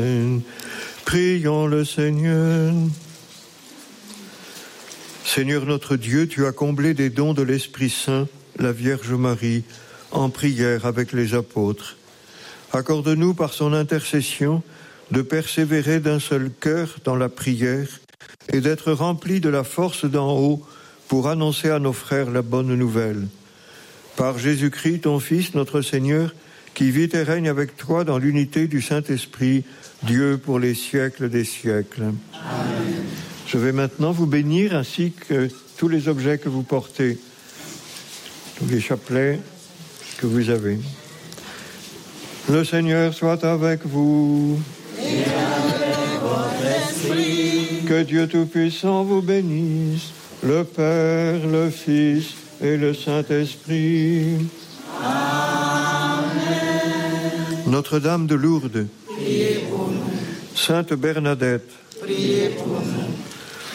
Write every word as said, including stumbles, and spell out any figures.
Prions le Seigneur. Seigneur notre Dieu, tu as comblé des dons de l'Esprit Saint la Vierge Marie en prière avec les apôtres. Accorde-nous par son intercession de persévérer d'un seul cœur dans la prière et d'être remplis de la force d'en haut pour annoncer à nos frères la bonne nouvelle. Par Jésus-Christ, ton Fils, notre Seigneur, qui vit et règne avec toi dans l'unité du Saint-Esprit, Dieu pour les siècles des siècles. Amen. Je vais maintenant vous bénir ainsi que tous les objets que vous portez, tous les chapelets que vous avez. Le Seigneur soit avec vous. Et avec votre esprit. Que Dieu Tout-Puissant vous bénisse, le Père, le Fils et le Saint-Esprit. Amen. Notre-Dame de Lourdes, priez pour nous. Sainte Bernadette, Priez pour nous.